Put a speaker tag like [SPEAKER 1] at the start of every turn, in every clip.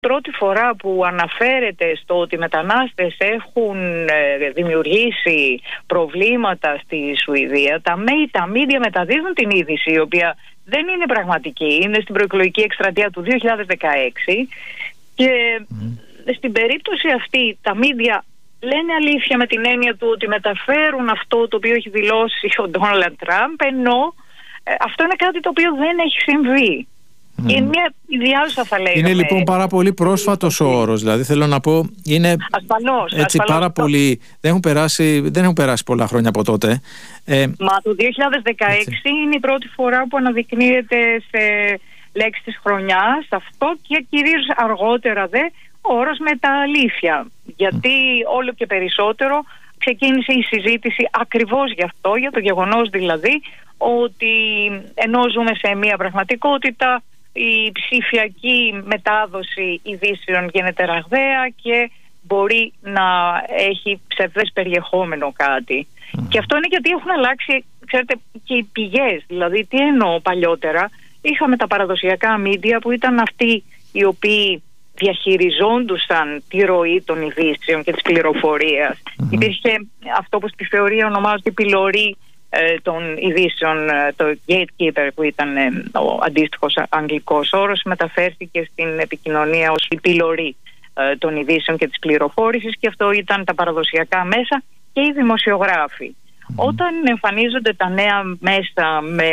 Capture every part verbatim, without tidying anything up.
[SPEAKER 1] πρώτη φορά που αναφέρεται στο ότι οι μετανάστες έχουν δημιουργήσει προβλήματα στη Σουηδία. Τα τα μίντια μεταδίδουν την είδηση, η οποία δεν είναι πραγματική, είναι στην προεκλογική εκστρατεία του δύο χιλιάδες δεκαέξι, και mm. στην περίπτωση αυτή τα μίντια λένε αλήθεια με την έννοια του ότι μεταφέρουν αυτό το οποίο έχει δηλώσει ο Ντόναλντ Τραμπ, ενώ ε, αυτό είναι κάτι το οποίο δεν έχει συμβεί. Mm. Είναι μια ιδιάζουσα, θα λέγαμε.
[SPEAKER 2] Είναι λοιπόν πάρα πολύ πρόσφατος ο όρος, δηλαδή θέλω να πω, είναι
[SPEAKER 1] ασφαλώς,
[SPEAKER 2] έτσι
[SPEAKER 1] ασφαλώς.
[SPEAKER 2] πάρα πολύ, δεν έχουν, περάσει, δεν έχουν περάσει πολλά χρόνια από τότε.
[SPEAKER 1] Ε, Μα το δύο χιλιάδες δεκαέξι έτσι. Είναι η πρώτη φορά που αναδεικνύεται σε λέξη της χρονιάς αυτό, και κυρίως αργότερα δε ο όρος μετααλήθεια. Γιατί όλο και περισσότερο ξεκίνησε η συζήτηση ακριβώς γι' αυτό, για το γεγονός δηλαδή ότι ενώ ζούμε σε μια πραγματικότητα, η ψηφιακή μετάδοση ειδήσεων γίνεται ραγδαία και μπορεί να έχει ψευδές περιεχόμενο κάτι. Mm. Και αυτό είναι γιατί έχουν αλλάξει, ξέρετε, και οι πηγές. Δηλαδή, τι εννοώ, παλιότερα είχαμε τα παραδοσιακά μίντια που ήταν αυτοί οι οποίοι διαχειριζόντουσαν τη ροή των ειδήσεων και της πληροφορίας. Mm-hmm. Υπήρχε αυτό που στη θεωρία ονομάζεται η πυλορή ε, των ειδήσεων, ε, το gatekeeper, που ήταν ε, ο αντίστοιχος αγγλικός όρος, μεταφέρθηκε στην επικοινωνία ως η πυλορή ε, των ειδήσεων και της πληροφόρησης, και αυτό ήταν τα παραδοσιακά μέσα και οι δημοσιογράφοι. Mm-hmm. Όταν εμφανίζονται τα νέα μέσα με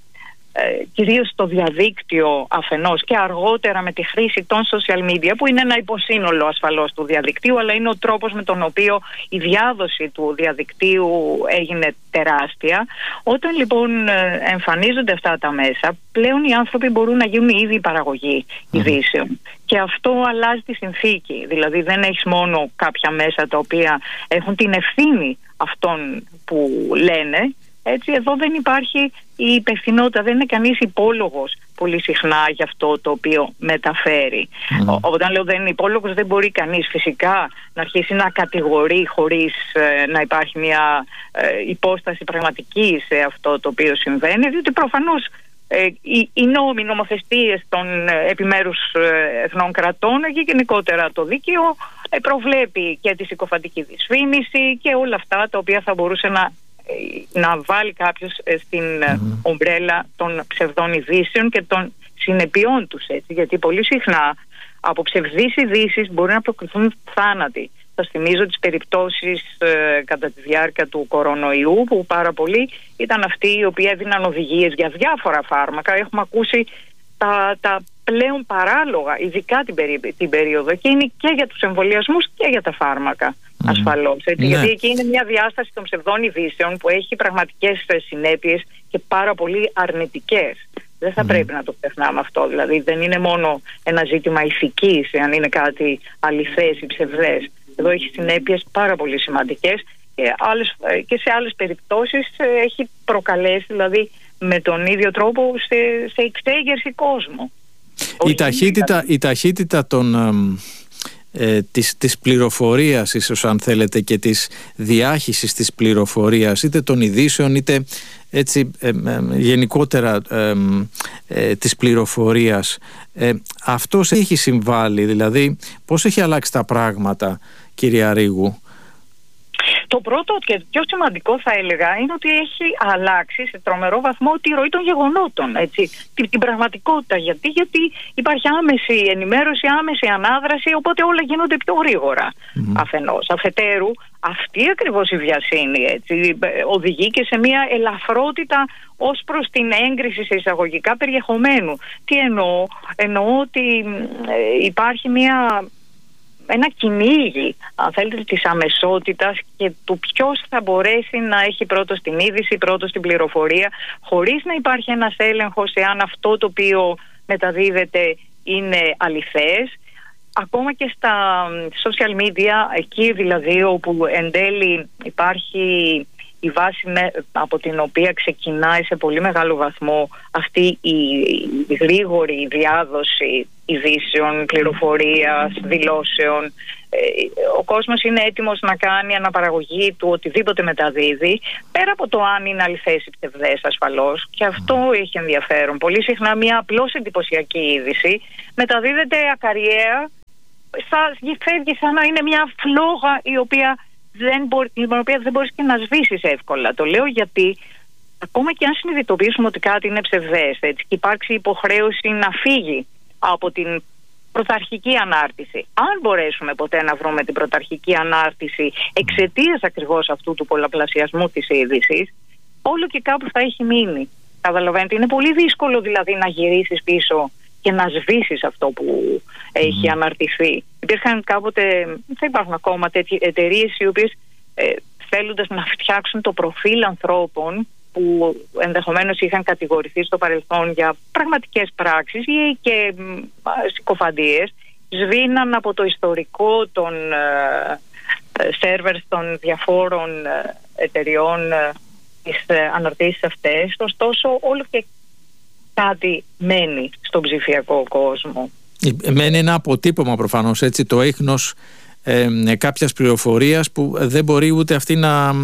[SPEAKER 1] Ε, κυρίως στο διαδίκτυο αφενός, και αργότερα με τη χρήση των social media, που είναι ένα υποσύνολο ασφαλώς του διαδικτύου, αλλά είναι ο τρόπος με τον οποίο η διάδοση του διαδικτύου έγινε τεράστια. Όταν λοιπόν εμφανίζονται αυτά τα μέσα, πλέον οι άνθρωποι μπορούν να γίνουν ήδη παραγωγή ειδήσεων. Mm-hmm. Και αυτό αλλάζει τη συνθήκη. Δηλαδή δεν έχεις μόνο κάποια μέσα τα οποία έχουν την ευθύνη αυτών που λένε. Έτσι, εδώ δεν υπάρχει η υπευθυνότητα, δεν είναι κανείς υπόλογος πολύ συχνά για αυτό το οποίο μεταφέρει. Mm. Όταν λέω δεν είναι υπόλογος, δεν μπορεί κανείς φυσικά να αρχίσει να κατηγορεί χωρίς ε, να υπάρχει μια ε, υπόσταση πραγματική σε αυτό το οποίο συμβαίνει, διότι προφανώς ε, οι, οι νόμοι, οι νομοθεσίες των ε, επιμέρους ε, εθνών κρατών και γενικότερα το δίκαιο ε, προβλέπει και τη συκοφαντική δυσφήμιση και όλα αυτά τα οποία θα μπορούσε να να βάλει κάποιος στην mm-hmm. ομπρέλα των ψευδών ειδήσεων και των συνεπειών τους, έτσι, γιατί πολύ συχνά από ψευδείς ειδήσεις μπορεί να προκριθούν θάνατοι. Θα θυμίζω τις περιπτώσεις ε, κατά τη διάρκεια του κορονοϊού, που πάρα πολλοί ήταν αυτοί οι οποίοι έδιναν οδηγίες για διάφορα φάρμακα. Έχουμε ακούσει τα, τα πλέον παράλογα, ειδικά την, περί, την περίοδο, και είναι και για τους εμβολιασμούς και για τα φάρμακα. Mm. Ασφαλώς, έτσι, ναι. Γιατί εκεί είναι μια διάσταση των ψευδών ειδήσεων που έχει πραγματικές συνέπειες και πάρα πολύ αρνητικές. Δεν θα mm. πρέπει να το ξεχνάμε αυτό. Δηλαδή δεν είναι μόνο ένα ζήτημα ηθικής, αν είναι κάτι αληθές ή ψευδές. Εδώ έχει συνέπειες πάρα πολύ σημαντικές και, άλλες, και σε άλλες περιπτώσεις έχει προκαλέσει, δηλαδή με τον ίδιο τρόπο, σε, σε εξέγερση κόσμου.
[SPEAKER 2] Η ταχύτητα, η ταχύτητα των... Ε, της, της πληροφορίας, ίσως αν θέλετε, και της διάχυσης της πληροφορίας, είτε των ειδήσεων είτε έτσι ε, ε, γενικότερα ε, ε, της πληροφορίας, ε, αυτός έχει συμβάλει, δηλαδή πώς έχει αλλάξει τα πράγματα, κυρία Ρήγου?
[SPEAKER 1] Το πρώτο και πιο σημαντικό, θα έλεγα, είναι ότι έχει αλλάξει σε τρομερό βαθμό τη ροή των γεγονότων, έτσι, την, την πραγματικότητα. Γιατί? Γιατί υπάρχει άμεση ενημέρωση, άμεση ανάδραση, οπότε όλα γίνονται πιο γρήγορα. Mm. Αφενός. Αφετέρου, αυτή ακριβώς η βιασύνη, έτσι, οδηγεί και σε μια ελαφρότητα ως προς την έγκριση σε εισαγωγικά περιεχομένου. Τι εννοώ? Εννοώ ότι ε, υπάρχει μια... ένα κυνήγι, αν θέλετε, της αμεσότητας και του ποιος θα μπορέσει να έχει πρώτος την είδηση, πρώτος την πληροφορία, χωρίς να υπάρχει ένας έλεγχος εάν αυτό το οποίο μεταδίδεται είναι αληθές. Ακόμα και στα social media, εκεί δηλαδή όπου εν τέλει υπάρχει η βάση με, από την οποία ξεκινάει σε πολύ μεγάλο βαθμό αυτή η, η γρήγορη διάδοση ειδήσεων, πληροφορίας, δηλώσεων. Ε, ο κόσμος είναι έτοιμος να κάνει αναπαραγωγή του οτιδήποτε μεταδίδει, πέρα από το αν είναι αληθές ή ψευδές, ασφαλώς. Και αυτό έχει ενδιαφέρον. Πολύ συχνά μια απλώς εντυπωσιακή είδηση μεταδίδεται ακαριέα σας φεύγει σαν να είναι μια φλόγα η οποία δεν μπορεί, την οποία δεν μπορείς και να σβήσεις εύκολα. Το λέω γιατί ακόμα και αν συνειδητοποιήσουμε ότι κάτι είναι ψευδές, έτσι, και υπάρξει υποχρέωση να φύγει από την πρωταρχική ανάρτηση, αν μπορέσουμε ποτέ να βρούμε την πρωταρχική ανάρτηση εξαιτίας ακριβώς αυτού του πολλαπλασιασμού της είδησης, όλο και κάπου θα έχει μείνει. Καταλαβαίνετε, είναι πολύ δύσκολο δηλαδή να γυρίσεις πίσω και να σβήσεις αυτό που έχει mm. αναρτηθεί. Υπήρχαν κάποτε, θα υπάρχουν ακόμα τέτοιες εταιρείες οι οποίες ε, θέλοντας να φτιάξουν το προφίλ ανθρώπων που ενδεχομένως είχαν κατηγορηθεί στο παρελθόν για πραγματικές πράξεις ή και συκοφαντίες, σβήναν από το ιστορικό των σερβερς των διαφόρων ε, εταιριών ε, τις ε, αναρτήσεις αυτές. Ωστόσο όλο και κάτι μένει στον ψηφιακό κόσμο.
[SPEAKER 2] Μένει ένα αποτύπωμα προφανώς, έτσι, το ίχνος ε, κάποιας πληροφορίας που δεν μπορεί ούτε αυτή να...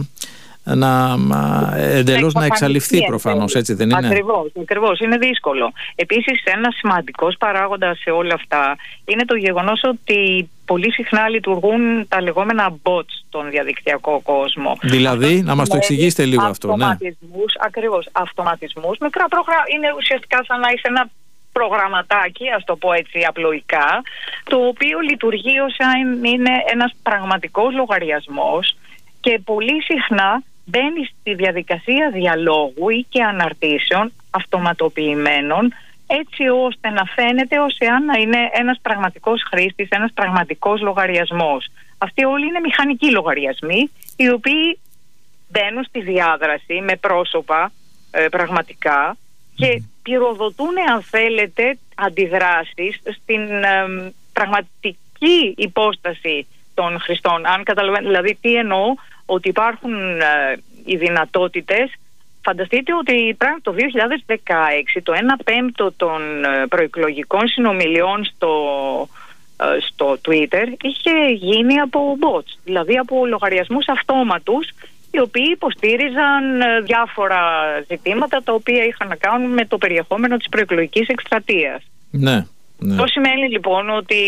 [SPEAKER 2] να εντελώς να εξαλειφθεί προφανώς, έτσι δεν είναι?
[SPEAKER 1] Ακριβώς, ακριβώς, είναι δύσκολο. Επίσης ένας σημαντικός παράγοντας σε όλα αυτά είναι το γεγονός ότι πολύ συχνά λειτουργούν τα λεγόμενα bots στον διαδικτυακό κόσμο.
[SPEAKER 2] Δηλαδή, αυτό να μας το εξηγήσετε λίγο αυτό.
[SPEAKER 1] Αυτοματισμούς, ναι. Ακριβώς, αυτοματισμούς, μικρά πρόγραμμα, είναι ουσιαστικά σαν να είσαι ένα προγραμματάκι, ας το πω έτσι απλοϊκά, το οποίο λειτουργεί ως αν είναι ένας πραγματικός λογαριασμός και πολύ συχνά μπαίνει στη διαδικασία διαλόγου ή και αναρτήσεων αυτοματοποιημένων, έτσι ώστε να φαίνεται ως εάν να είναι ένας πραγματικός χρήστης, ένας πραγματικός λογαριασμός. Αυτοί όλοι είναι μηχανικοί λογαριασμοί, οι οποίοι μπαίνουν στη διάδραση με πρόσωπα ε, πραγματικά και πυροδοτούν, αν θέλετε, αντιδράσεις στην ε, πραγματική υπόσταση των χρηστών. Αν καταλαβαίνετε, δηλαδή τι εννοώ, ότι υπάρχουν ε, οι δυνατότητες. Φανταστείτε ότι πράγματι το δύο χιλιάδες δεκαέξι το ένα πέμπτο των ε, προεκλογικών συνομιλιών στο, ε, στο Twitter είχε γίνει από bots, δηλαδή από λογαριασμούς αυτόματους, οι οποίοι υποστήριζαν ε, διάφορα ζητήματα τα οποία είχαν να κάνουν με το περιεχόμενο της προεκλογικής εκστρατείας.
[SPEAKER 2] Ναι, ναι.
[SPEAKER 1] Αυτό σημαίνει λοιπόν ότι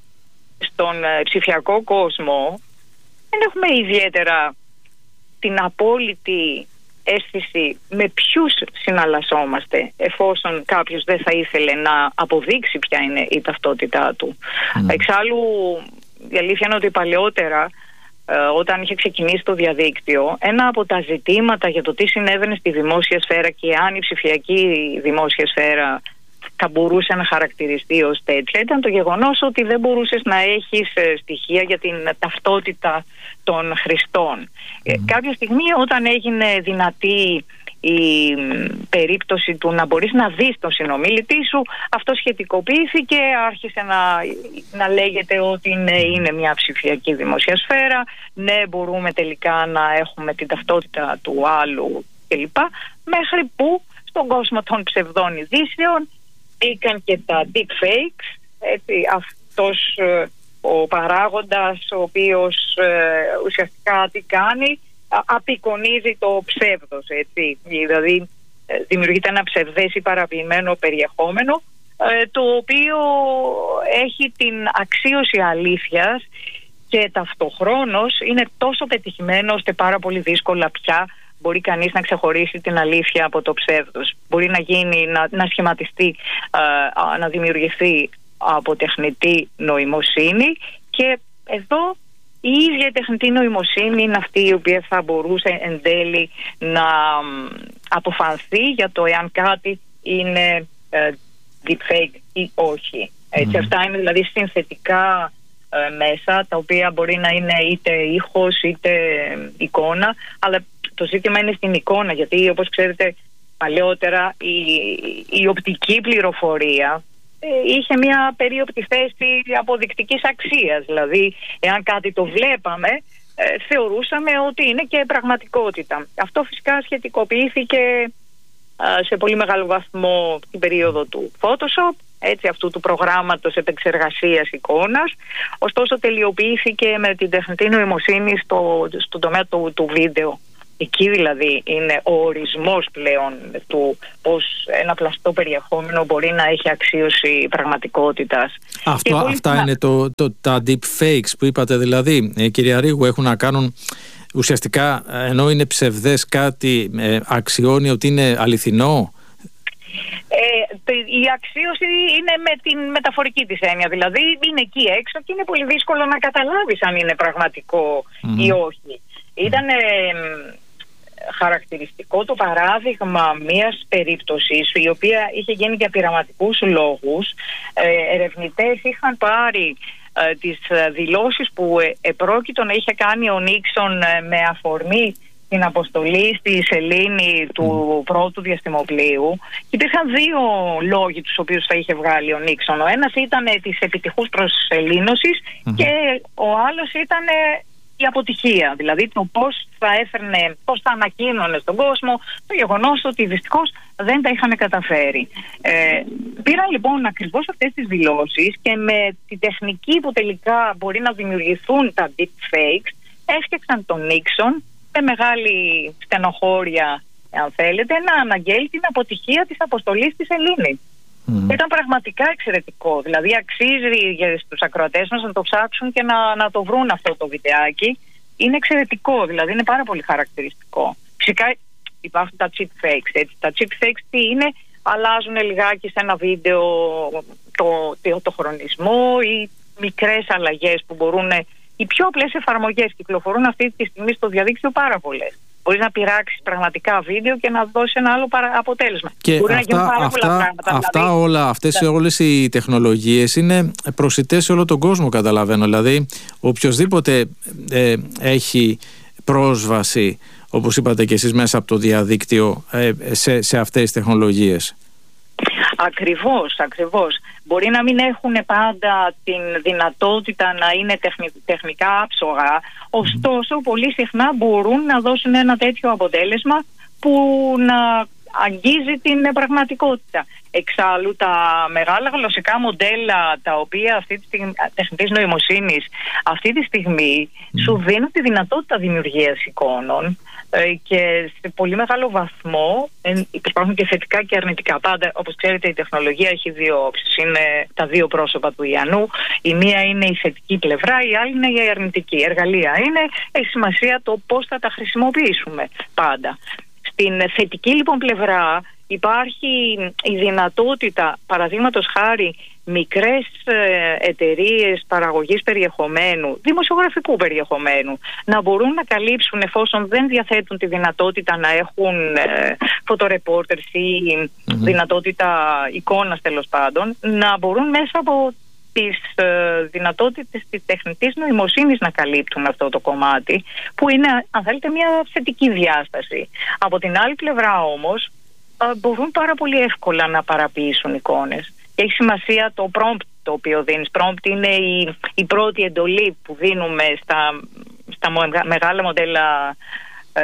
[SPEAKER 1] στον ε, ψηφιακό κόσμο δεν έχουμε ιδιαίτερα την απόλυτη αίσθηση με ποιους συναλλασσόμαστε, εφόσον κάποιος δεν θα ήθελε να αποδείξει ποια είναι η ταυτότητά του. Mm. Εξάλλου η αλήθεια είναι ότι παλαιότερα, ε, όταν είχε ξεκινήσει το διαδίκτυο, ένα από τα ζητήματα για το τι συνέβαινε στη δημόσια σφαίρα και αν η ψηφιακή δημόσια σφαίρα θα μπορούσε να χαρακτηριστεί ως τέτοια, ήταν το γεγονός ότι δεν μπορούσες να έχεις στοιχεία για την ταυτότητα των χρηστών. Mm. Ε, κάποια στιγμή όταν έγινε δυνατή η περίπτωση του να μπορείς να δεις τον συνομιλητή σου, αυτό σχετικοποιήθηκε, άρχισε να, να λέγεται ότι ναι, είναι μια ψηφιακή δημόσια σφαίρα, ναι, μπορούμε τελικά να έχουμε την ταυτότητα του άλλου κλπ. Μέχρι που στον κόσμο των ψευδών ειδήσεων μπήκαν και τα deepfakes, έτσι, αυτός ε, ο παράγοντας ο οποίος ε, ουσιαστικά τι κάνει, α, απεικονίζει το ψεύδος, έτσι, δηλαδή ε, δημιουργείται ένα ψευδές ή παραποιημένο περιεχόμενο, ε, το οποίο έχει την αξίωση αλήθειας και ταυτοχρόνως είναι τόσο πετυχημένο ώστε πάρα πολύ δύσκολα πια μπορεί κανείς να ξεχωρίσει την αλήθεια από το ψεύδος. Μπορεί να γίνει, να, να σχηματιστεί, α, να δημιουργηθεί από τεχνητή νοημοσύνη και εδώ η ίδια η τεχνητή νοημοσύνη είναι αυτή η οποία θα μπορούσε εν τέλει να αποφανθεί για το εάν κάτι είναι ε, deepfake ή όχι. Έτσι, mm. Αυτά είναι δηλαδή συνθετικά ε, μέσα, τα οποία μπορεί να είναι είτε ήχος είτε εικόνα, αλλά το ζήτημα είναι στην εικόνα, γιατί όπως ξέρετε παλαιότερα η, η οπτική πληροφορία ε, είχε μια περίοπτη θέση αποδεικτικής αξίας. Δηλαδή εάν κάτι το βλέπαμε ε, θεωρούσαμε ότι είναι και πραγματικότητα. Αυτό φυσικά σχετικοποιήθηκε ε, σε πολύ μεγάλο βαθμό την περίοδο του Photoshop, έτσι, αυτού του προγράμματος επεξεργασίας εικόνας. Ωστόσο τελειοποιήθηκε με την τεχνητή νοημοσύνη στο, στον τομέα του, του βίντεο. Εκεί δηλαδή είναι ο ορισμός πλέον του πώς ένα πλαστό περιεχόμενο μπορεί να έχει αξίωση πραγματικότητας.
[SPEAKER 2] Αυτό, αυτά να... είναι το, το, τα deepfakes που είπατε δηλαδή, ε, κυρία Ρήγου, έχουν να κάνουν ουσιαστικά, ενώ είναι ψευδές κάτι, ε, αξιώνει ότι είναι αληθινό.
[SPEAKER 1] Ε, η αξίωση είναι με την μεταφορική της έννοια, δηλαδή είναι εκεί έξω και είναι πολύ δύσκολο να καταλάβεις αν είναι πραγματικό mm. ή όχι. Ήταν ε, χαρακτηριστικό το παράδειγμα μιας περίπτωσης η οποία είχε γίνει για πειραματικούς λόγους. Ε, ερευνητές είχαν πάρει ε, τις δηλώσεις που ε, επρόκειτο να είχε κάνει ο Νίξον ε, με αφορμή την αποστολή στη σελήνη του πρώτου διαστημοπλοίου. Υπήρχαν δύο λόγοι τους οποίους θα είχε βγάλει ο Νίξον. Ο ένας ήταν της επιτυχούς προσελήνωσης mm-hmm. και ο άλλος ήταν η αποτυχία. Δηλαδή το πώς θα έφερνε, πώς θα ανακοίνωνε στον κόσμο το γεγονός ότι δυστυχώς δεν τα είχαν καταφέρει. Ε, πήραν λοιπόν ακριβώς αυτές τις δηλώσεις και με τη τεχνική που τελικά μπορεί να δημιουργηθούν τα deepfakes έφτιαξαν τον Νίξον με μεγάλη στενοχώρια, αν θέλετε, να αναγγέλει την αποτυχία της αποστολής στη σελήνη. Mm. Ήταν πραγματικά εξαιρετικό. Δηλαδή αξίζει για τους ακροατές μας να το ψάξουν και να, να το βρουν αυτό το βιντεάκι. Είναι εξαιρετικό, δηλαδή είναι πάρα πολύ χαρακτηριστικό. Φυσικά υπάρχουν τα cheap fakes, έτσι. Τα cheap fakes τι είναι? Αλλάζουν λιγάκι σε ένα βίντεο το, το, το χρονισμό ή μικρές αλλαγές που μπορούν... Οι πιο απλές εφαρμογές κυκλοφορούν αυτή τη στιγμή στο διαδίκτυο πάρα πολλές. Μπορείς να πειράξεις πραγματικά βίντεο και να δώσεις ένα άλλο αποτέλεσμα.
[SPEAKER 2] Και
[SPEAKER 1] μπορεί
[SPEAKER 2] αυτά,
[SPEAKER 1] να γίνουν πάρα
[SPEAKER 2] αυτά,
[SPEAKER 1] πολλά πράγματα.
[SPEAKER 2] Αυτά
[SPEAKER 1] δηλαδή,
[SPEAKER 2] όλα, αυτές ναι. όλες οι τεχνολογίες είναι προσιτές σε όλο τον κόσμο, καταλαβαίνω. Δηλαδή, οποιοσδήποτε ε, έχει πρόσβαση, όπως είπατε και εσείς, μέσα από το διαδίκτυο ε, σε, σε αυτές τις τεχνολογίες.
[SPEAKER 1] Ακριβώς, ακριβώς. Μπορεί να μην έχουν πάντα την δυνατότητα να είναι τεχνη, τεχνικά άψογα, ωστόσο πολύ συχνά μπορούν να δώσουν ένα τέτοιο αποτέλεσμα που να αγγίζει την πραγματικότητα. Εξάλλου τα μεγάλα γλωσσικά μοντέλα τα οποία αυτή τη στιγμή, τεχνητής νοημοσύνης αυτή τη στιγμή mm. σου δίνουν τη δυνατότητα δημιουργίας εικόνων και σε πολύ μεγάλο βαθμό υπάρχουν και θετικά και αρνητικά. Πάντα, όπως ξέρετε, η τεχνολογία έχει δύο όψεις. Είναι τα δύο πρόσωπα του Ιαννού. Η μία είναι η θετική πλευρά, η άλλη είναι η αρνητική. Εργαλεία είναι, έχει σημασία το πώς θα τα χρησιμοποιήσουμε πάντα. Στην θετική λοιπόν πλευρά υπάρχει η δυνατότητα, παραδείγματος χάρη, μικρές ε, εταιρείες παραγωγής περιεχομένου, δημοσιογραφικού περιεχομένου, να μπορούν να καλύψουν, εφόσον δεν διαθέτουν τη δυνατότητα να έχουν ε, φωτορεπόρτερς ή mm-hmm. δυνατότητα εικόνας τέλος πάντων, να μπορούν μέσα από τις ε, δυνατότητες της τεχνητής νοημοσύνης να καλύπτουν αυτό το κομμάτι, που είναι, αν θέλετε, μια θετική διάσταση. Από την άλλη πλευρά όμως ε, μπορούν πάρα πολύ εύκολα να παραποιήσουν εικόνες. Και έχει σημασία το prompt το οποίο δίνεις. Prompt είναι η, η πρώτη εντολή που δίνουμε στα, στα μεγάλα μοντέλα ε,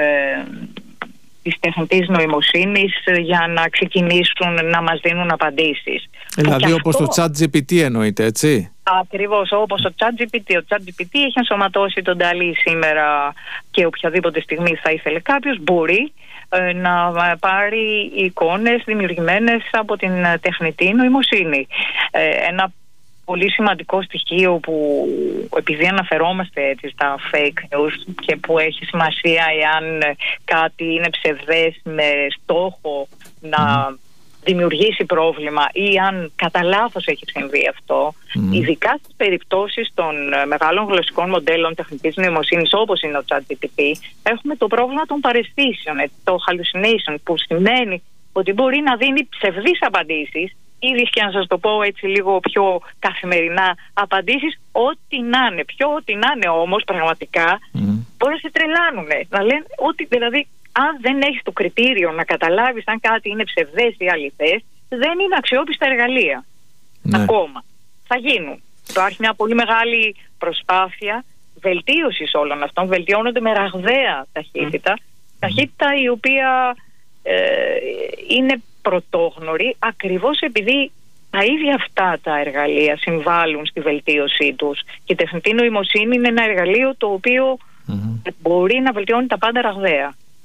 [SPEAKER 1] της τεχνητής νοημοσύνης για να ξεκινήσουν να μας δίνουν απαντήσεις.
[SPEAKER 2] Δηλαδή όπως αυτό, το ChatGPT εννοείται, έτσι?
[SPEAKER 1] Ακριβώς, όπως το ChatGPT. Ο ChatGPT έχει ενσωματώσει τον ντάλι σήμερα και οποιαδήποτε στιγμή θα ήθελε κάποιος μπορεί ε, να πάρει εικόνες δημιουργημένες από την τεχνητή νοημοσύνη. Ε, ένα πολύ σημαντικό στοιχείο που, επειδή αναφερόμαστε έτσι στα fake news και που έχει σημασία εάν κάτι είναι ψευδές με στόχο να δημιουργήσει πρόβλημα ή αν κατά λάθος έχει συμβεί αυτό, mm. ειδικά στις περιπτώσεις των μεγάλων γλωσσικών μοντέλων τεχνητής νοημοσύνης όπως είναι ο ChatGPT, έχουμε το πρόβλημα των παραισθήσεων, το hallucination, που σημαίνει ότι μπορεί να δίνει ψευδείς απαντήσεις, ήδη και να σας το πω έτσι λίγο πιο καθημερινά, απαντήσεις ό,τι να είναι, πιο ό,τι να είναι όμως πραγματικά, mm. μπορεί να σε τρελάνουνε, να λένε ότι δηλαδή αν δεν έχεις το κριτήριο να καταλάβεις αν κάτι είναι ψευδές ή αληθές, δεν είναι αξιόπιστα εργαλεία. Ναι. Ακόμα. Θα γίνουν. Υπάρχει μια πολύ μεγάλη προσπάθεια βελτίωσης όλων αυτών. Βελτιώνονται με ραγδαία ταχύτητα. Mm. Ταχύτητα η οποία ε, είναι πρωτόγνωρη ακριβώς επειδή τα ίδια αυτά τα εργαλεία συμβάλλουν στη βελτίωσή τους. Και η τεχνητή νοημοσύνη είναι ένα εργαλείο το οποίο mm-hmm. μπορεί να βελτιώνει τα πάντα ραγδαία.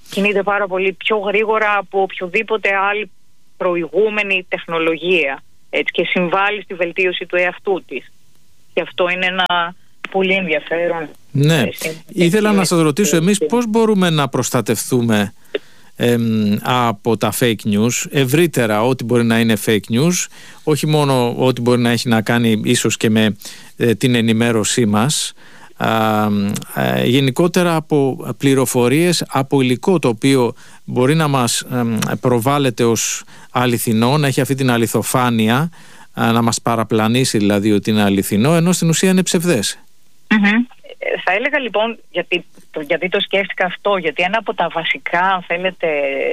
[SPEAKER 1] κινείται πάρα πολύ πιο γρήγορα από οποιοδήποτε άλλη προηγούμενη τεχνολογία, έτσι, και συμβάλλει στη βελτίωση του εαυτού της. Και αυτό είναι ένα πολύ ενδιαφέρον.
[SPEAKER 2] Ναι, ήθελα να σας ρωτήσω εμείς πώς μπορούμε να προστατευτούμε ε, από τα fake news, ευρύτερα ό,τι μπορεί να είναι fake news, όχι μόνο ό,τι μπορεί να έχει να κάνει ίσως και με ε, την ενημέρωσή μας, Α, ε, γενικότερα από πληροφορίες, από υλικό το οποίο μπορεί να μας ε, προβάλλεται ως αληθινό, να έχει αυτή την αληθοφάνεια, ε, να μας παραπλανήσει δηλαδή ότι είναι αληθινό, ενώ στην ουσία είναι ψευδές.
[SPEAKER 1] Mm-hmm. Ε, θα έλεγα λοιπόν, γιατί το, γιατί το σκέφτηκα αυτό, γιατί ένα από τα βασικά, αν θέλετε,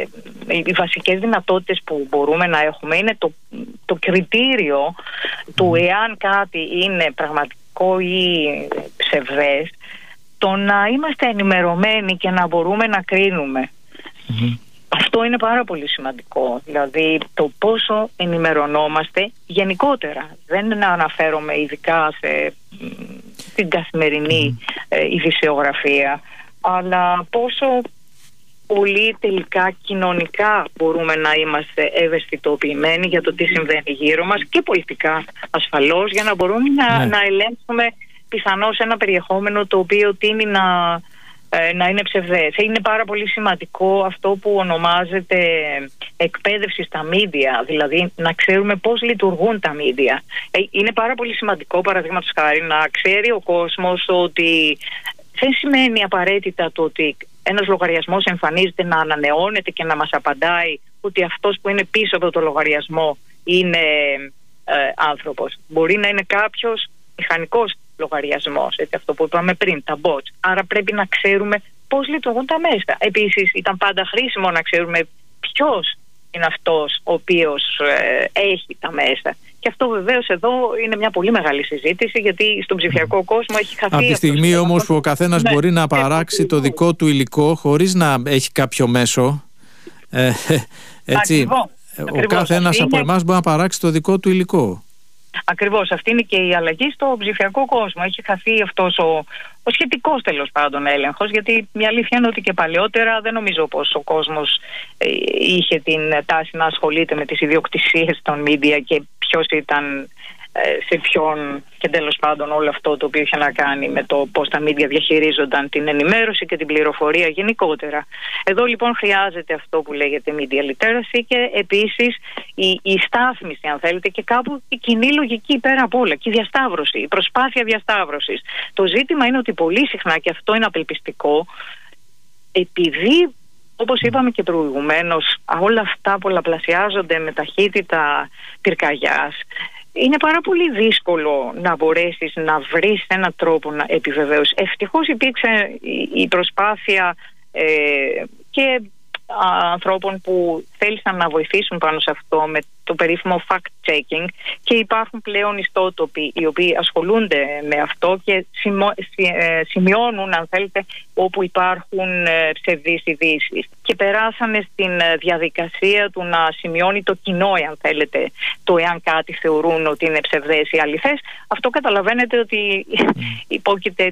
[SPEAKER 1] οι βασικές δυνατότητες που μπορούμε να έχουμε είναι το, το κριτήριο mm. του εάν κάτι είναι πραγματικό ή ψευδές, το να είμαστε ενημερωμένοι και να μπορούμε να κρίνουμε. Mm-hmm. Αυτό είναι πάρα πολύ σημαντικό. Δηλαδή το πόσο ενημερωνόμαστε γενικότερα. Δεν αναφέρομαι ειδικά σε την καθημερινή mm-hmm. ε, ειδησιογραφία, αλλά πόσο πολύ τελικά κοινωνικά μπορούμε να είμαστε ευαισθητοποιημένοι για το τι συμβαίνει γύρω μας και πολιτικά ασφαλώς, για να μπορούμε να, ναι. να ελέγξουμε πιθανώς ένα περιεχόμενο το οποίο τείνει να, ε, να είναι ψευδές. Είναι πάρα πολύ σημαντικό αυτό που ονομάζεται εκπαίδευση στα μίντια, δηλαδή να ξέρουμε πώς λειτουργούν τα μίντια. Ε, είναι πάρα πολύ σημαντικό, παραδείγματος χάρη, να ξέρει ο κόσμος ότι δεν σημαίνει απαραίτητα το ότι ένας λογαριασμός εμφανίζεται να ανανεώνεται και να μας απαντάει ότι αυτός που είναι πίσω από το λογαριασμό είναι ε, άνθρωπος. Μπορεί να είναι κάποιος μηχανικός λογαριασμός, έτσι, αυτό που είπαμε πριν, τα bots. Άρα πρέπει να ξέρουμε πώς λειτουργούν τα μέσα. Επίσης ήταν πάντα χρήσιμο να ξέρουμε ποιος είναι αυτός ο οποίος ε, έχει τα μέσα. Και αυτό βεβαίως εδώ είναι μια πολύ μεγάλη συζήτηση, γιατί στον ψηφιακό κόσμο έχει χαθεί. Από
[SPEAKER 2] τη στιγμή όμως που ο καθένας ναι, μπορεί να παράξει το δικό του υλικό χωρίς να έχει κάποιο μέσο, ε, έτσι,
[SPEAKER 1] Ακριβώς.
[SPEAKER 2] ο
[SPEAKER 1] Ακριβώς.
[SPEAKER 2] καθένας από
[SPEAKER 1] είναι...
[SPEAKER 2] εμάς μπορεί να παράξει το δικό του υλικό.
[SPEAKER 1] Ακριβώς. Αυτή είναι και η αλλαγή στο ψηφιακό κόσμο. Έχει χαθεί αυτός ο, ο σχετικός τέλος πάντων έλεγχος, γιατί μια αλήθεια είναι ότι και παλαιότερα δεν νομίζω πως ο κόσμος ε, είχε την τάση να ασχολείται με τις ιδιοκτησίες των media και ποιος ήταν ε, σε ποιον, και τέλος πάντων όλο αυτό το οποίο είχε να κάνει με το πώς τα media διαχειρίζονταν την ενημέρωση και την πληροφορία γενικότερα. Εδώ λοιπόν χρειάζεται αυτό που λέγεται media literacy και επίσης η, η στάθμιση, αν θέλετε, και κάπου η κοινή λογική πέρα απ' όλα και η διασταύρωση, η προσπάθεια διασταύρωσης. Το ζήτημα είναι ότι πολύ συχνά, και αυτό είναι απελπιστικό, επειδή όπως είπαμε και προηγουμένως όλα αυτά πολλαπλασιάζονται με ταχύτητα πυρκαγιάς, είναι πάρα πολύ δύσκολο να μπορέσεις να βρεις έναν τρόπο να επιβεβαίωσεις. Ευτυχώς υπήρξε η προσπάθεια ε, και ανθρώπων που θέλησαν να βοηθήσουν πάνω σε αυτό με το περίφημο fact-checking, και υπάρχουν πλέον ιστότοποι οι οποίοι ασχολούνται με αυτό και σημειώνουν, αν θέλετε, όπου υπάρχουν ψευδείς ειδήσεις, και περάσανε στην διαδικασία του να σημειώνει το κοινό, αν θέλετε, το εάν κάτι θεωρούν ότι είναι ψευδές ή αληθές. Αυτό καταλαβαίνετε ότι υπόκειται